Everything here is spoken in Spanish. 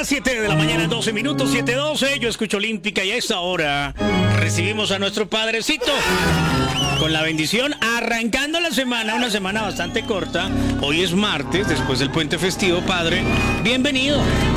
las 7 de la mañana, 12 minutos, 7:12. Yo escucho Olímpica y a esta hora recibimos a nuestro padrecito con la bendición, arrancando la semana, una semana bastante corta. Hoy es martes, después del puente festivo. Padre, bienvenido.